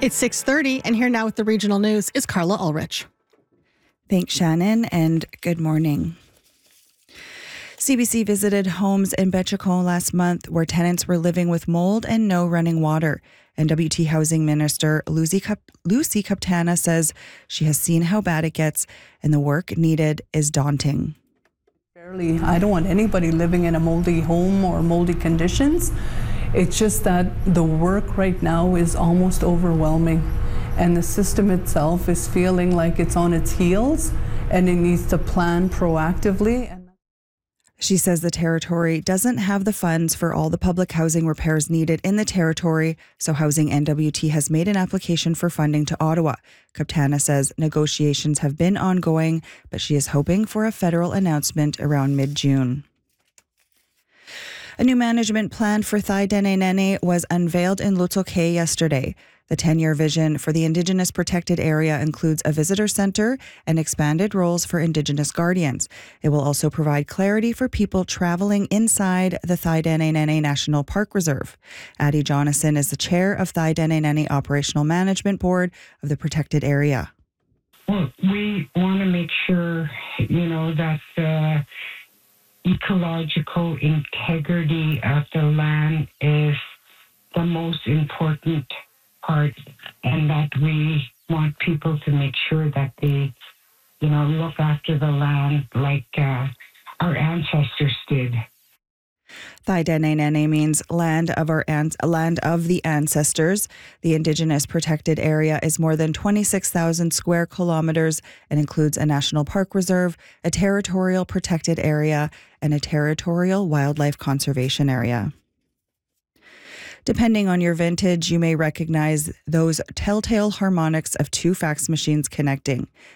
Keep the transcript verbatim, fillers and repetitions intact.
It's six thirty, and here now with the regional news is Carla Ulrich. Thanks, Shannon, and good morning. C B C visited homes in Betchacon last month where tenants were living with mold and no running water. N W T Housing Minister Lucy, Cap- Lucy Kaptana says she has seen how bad it gets and the work needed is daunting. Barely, I don't want anybody living in a moldy home or moldy conditions. It's just that the work right now is almost overwhelming, and the system itself is feeling like it's on its heels and it needs to plan proactively. She says the territory doesn't have the funds for all the public housing repairs needed in the territory, so Housing N W T has made an application for funding to Ottawa. Kaptana says negotiations have been ongoing, but she is hoping for a federal announcement around mid-June. A new management plan for Thai-Dene-Nene was unveiled in Lutoke yesterday. The ten-year vision for the Indigenous protected area includes a visitor centre and expanded roles for Indigenous guardians. It will also provide clarity for people travelling inside the Thai-Dene-Nene National Park Reserve. Addie Jonathan is the chair of Thai-Dene-Nene Operational Management Board of the protected area. Well, we want to make sure, you know, that the ecological integrity of the land is the most important part, and that we want people to make sure that they, you know, look after the land like uh, our ancestors did. Thai-Dene-Nene means land of our an- land of the ancestors. The Indigenous protected area is more than twenty-six thousand square kilometers and includes a national park reserve, a territorial protected area, and a territorial wildlife conservation area. Depending on your vintage, you may recognize those telltale harmonics of two fax machines connecting.